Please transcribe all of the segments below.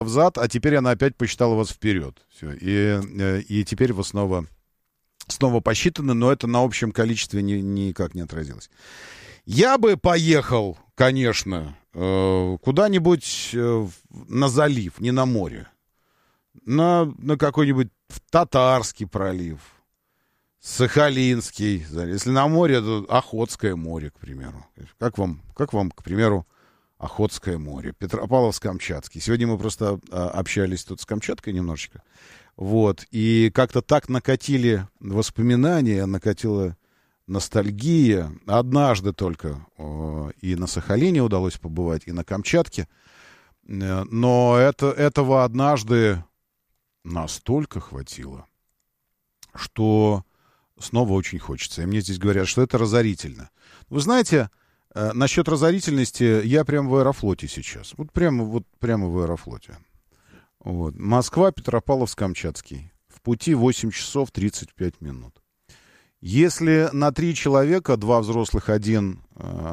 взад, а теперь она опять посчитала вас вперед. Все. И теперь вы снова посчитаны, но это на общем количестве никак не отразилось. Я бы поехал, конечно, куда-нибудь на залив, не на море. На какой-нибудь Татарский пролив, Сахалинский. Если на море, то Охотское море, к примеру. Как вам, к примеру, Охотское море? Петропавловск-Камчатский. Сегодня мы просто общались тут с Камчаткой немножечко. Вот. И как-то так накатили воспоминания, накатила ностальгия. Однажды только и на Сахалине удалось побывать, и на Камчатке. Но этого однажды настолько хватило, что снова очень хочется. И мне здесь говорят, что это разорительно. Вы знаете, насчет разорительности я прямо в Аэрофлоте сейчас. Вот прямо в Аэрофлоте. Вот. Москва, Петропавловск-Камчатский. В пути 8 часов 35 минут. Если на 3 человека, 2 взрослых, один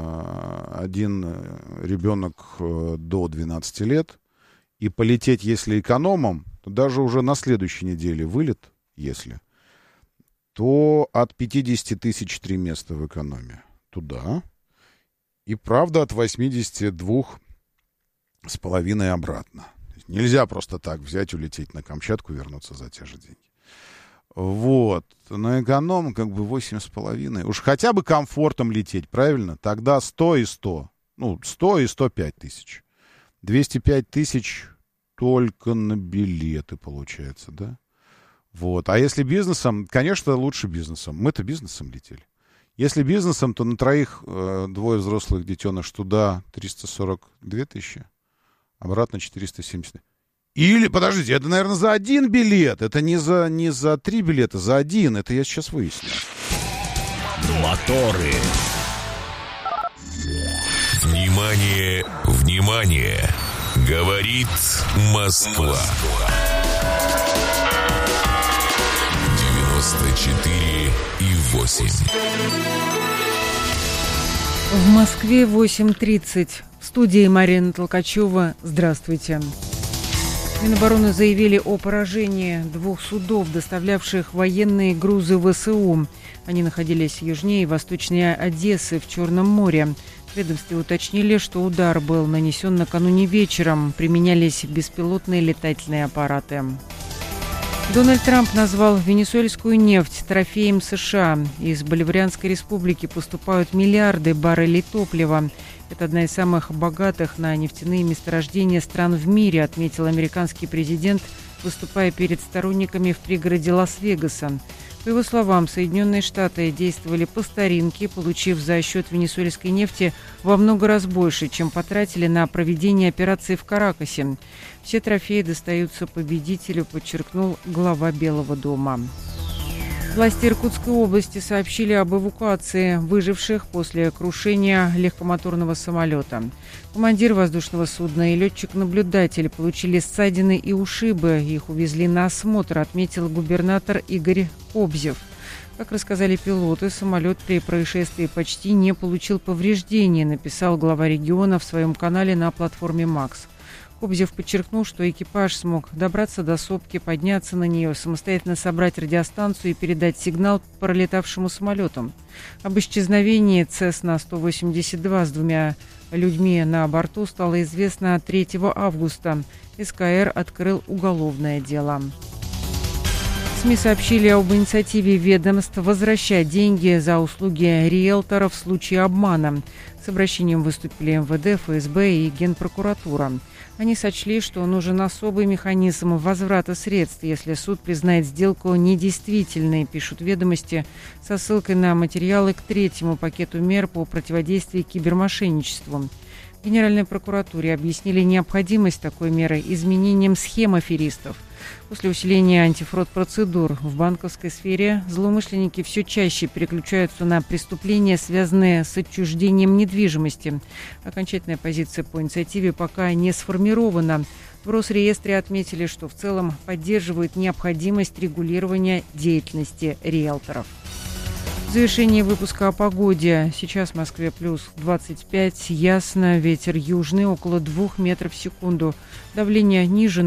ребенок до 12 лет, и полететь, если экономом, то даже уже на следующей неделе вылет, то от 50 тысяч 3 места в экономе туда. И правда от 82,5 обратно. Нельзя просто так взять, улететь на Камчатку, вернуться за те же деньги. Вот. На эконом 8,5. Уж хотя бы комфортом лететь, правильно? Тогда 100 и 100. 100 и 105 тысяч. 205 тысяч только на билеты, получается, да? Вот. А если бизнесом, конечно, лучше бизнесом. Мы-то бизнесом летели. Если бизнесом, то на троих 2 взрослых детеныш туда 342 тысячи, обратно 470. Или, подождите, это, наверное, за один билет. Это не за 3 билета, за один. Это я сейчас выясню. Моторы. Внимание, внимание. Говорит Москва. 94,8. В Москве 8:30. В студии Марина Толкачева. Здравствуйте. Минобороны заявили о поражении 2 судов, доставлявших военные грузы ВСУ. Они находились южнее и восточнее Одессы в Черном море. В ведомстве уточнили, что удар был нанесен накануне вечером. Применялись беспилотные летательные аппараты. Дональд Трамп назвал венесуэльскую нефть трофеем США. Из Боливарианской республики поступают миллиарды баррелей топлива. Это одна из самых богатых на нефтяные месторождения стран в мире, отметил американский президент, выступая перед сторонниками в пригороде Лас-Вегаса. По его словам, Соединенные Штаты действовали по старинке, получив за счет венесуэльской нефти во много раз больше, чем потратили на проведение операции в Каракасе. Все трофеи достаются победителю, подчеркнул глава Белого дома. Власти Иркутской области сообщили об эвакуации выживших после крушения легкомоторного самолета. Командир воздушного судна и летчик-наблюдатель получили ссадины и ушибы. Их увезли на осмотр, отметил губернатор Игорь Кобзев. Как рассказали пилоты, самолет при происшествии почти не получил повреждений, написал глава региона в своем канале на платформе «Макс». Кобзев подчеркнул, что экипаж смог добраться до сопки, подняться на нее, самостоятельно собрать радиостанцию и передать сигнал пролетавшему самолету. Об исчезновении Цесна-182 с 2 людьми на борту стало известно 3 августа. СКР открыл уголовное дело. СМИ сообщили об инициативе ведомств возвращать деньги за услуги риэлторов в случае обмана. С обращением выступили МВД, ФСБ и Генпрокуратура. Они сочли, что нужен особый механизм возврата средств, если суд признает сделку недействительной, пишут «Ведомости», со ссылкой на материалы к 3-му пакету мер по противодействию кибермошенничеству. В Генеральной прокуратуре объяснили необходимость такой меры изменением схем аферистов. После усиления антифрод-процедур в банковской сфере злоумышленники все чаще переключаются на преступления, связанные с отчуждением недвижимости. Окончательная позиция по инициативе пока не сформирована. В Росреестре отметили, что в целом поддерживают необходимость регулирования деятельности риэлторов. В завершении выпуска о погоде. Сейчас в Москве плюс 25, ясно, ветер южный около 2 метров в секунду. Давление ниже